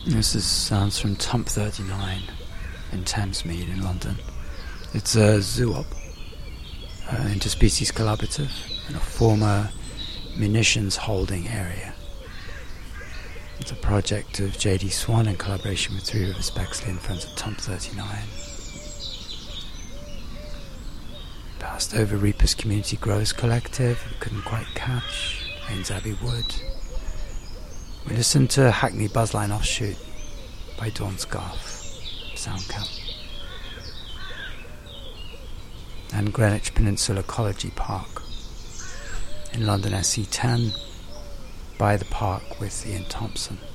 This is sounds from Tump 39 in Thamesmead in London. It's a ZooOp, interspecies collaborative, in a former munitions holding area. It's a project of J.D. Swan in collaboration with Three Rivers Bexley and friends of Tump 39. Passed over Reapers Community Growers Collective, who couldn't quite catch, Haynes Abbey Wood. We listened to Hackney Buzzline Offshoot by Dawn Scarf, Soundcamp. And Greenwich Peninsula Ecology Park in London SE10 by the park with Ian Thompson.